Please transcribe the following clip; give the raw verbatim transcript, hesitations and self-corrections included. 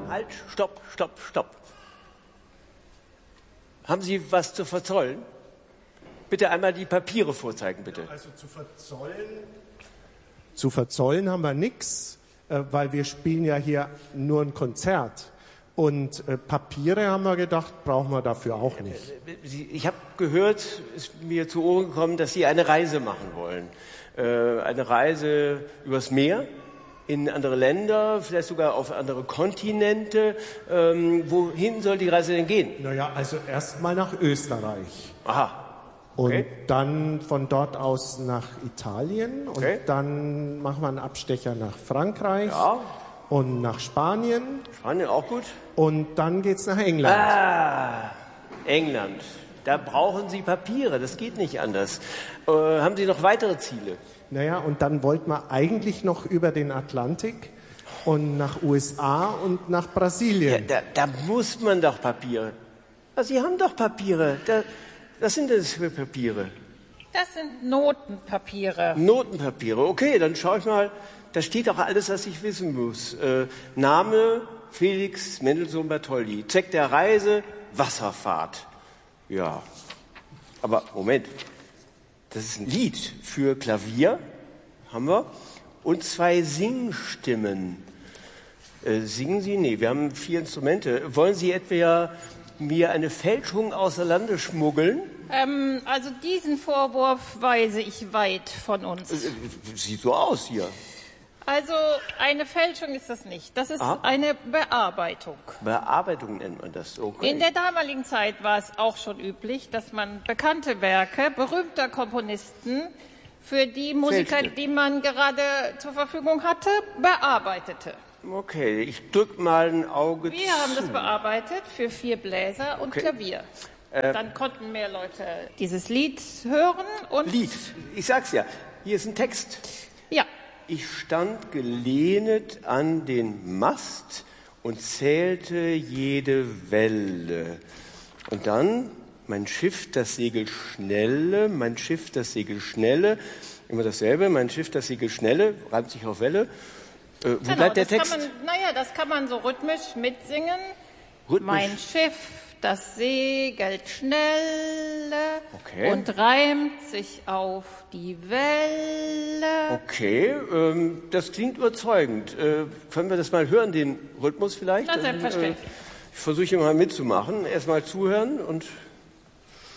Halt, stopp, stopp, stopp. Haben Sie was zu verzollen? Bitte einmal die Papiere vorzeigen, bitte. Also zu verzollen, zu verzollen haben wir nichts, äh, weil wir spielen ja hier nur ein Konzert. Und äh, Papiere, haben wir gedacht, brauchen wir dafür auch nicht. Sie, ich habe gehört, ist mir zu Ohren gekommen, dass Sie eine Reise machen wollen. Äh, eine Reise übers Meer in andere Länder, vielleicht sogar auf andere Kontinente. Ähm, wohin soll die Reise denn gehen? Naja, also erst mal nach Österreich. Aha. Und Okay. dann von dort aus nach Italien. Okay. Und dann machen wir einen Abstecher nach Frankreich. Ja. Und nach Spanien. Spanien auch gut. Und dann geht's nach England. Ah, England. Da brauchen Sie Papiere, das geht nicht anders. Äh, haben Sie noch weitere Ziele? Naja, und dann wollten wir eigentlich noch über den Atlantik und nach U S A und nach Ja, Brasilien. da, da muss man doch Papiere. Ah, Sie haben doch Papiere. Da, was sind das für Papiere? Das sind Notenpapiere. Notenpapiere. Okay, dann schaue ich mal. Da steht auch alles, was ich wissen muss. Äh, Name Felix Mendelssohn Bartholdy. Zweck der Reise Wasserfahrt. Ja, aber Moment. Das ist ein Lied für Klavier, haben wir, und zwei Singstimmen. Äh, singen Sie? Nee, wir haben vier Instrumente. Wollen Sie etwa mir eine Fälschung außer Lande schmuggeln? Ähm, also diesen Vorwurf weise ich weit von uns. Äh, sieht so aus hier. Also eine Fälschung ist das nicht. Das ist Aha. eine Bearbeitung. Bearbeitung nennt man das. Okay. In der damaligen Zeit war es auch schon üblich, dass man bekannte Werke berühmter Komponisten für die Musiker, Fälschte. die man gerade zur Verfügung hatte, bearbeitete. Okay, ich drück mal ein Auge Wir zu. haben das bearbeitet für vier Bläser und Okay. Klavier. Äh, Dann konnten mehr Leute dieses Lied hören und Lied. Ich sag's ja. Hier ist ein Text. ja. Ich stand gelehnet an den Mast und zählte jede Welle. Und dann, mein Schiff, das Segel schnelle, mein Schiff, das Segel schnelle, immer dasselbe, mein Schiff, das Segel schnelle, reimt sich auf Welle. Äh, wo Genau, bleibt der das Text? kann man, naja, das kann man so rhythmisch mitsingen. Rhythmisch. Mein Schiff, das segelt schnelle Okay. und reimt sich auf die Welle. Okay, ähm, das klingt überzeugend. Äh, können wir das mal hören, den Rhythmus vielleicht? Na, Dann, selbstverständlich. Äh, ich versuche mal mitzumachen. Erstmal zuhören und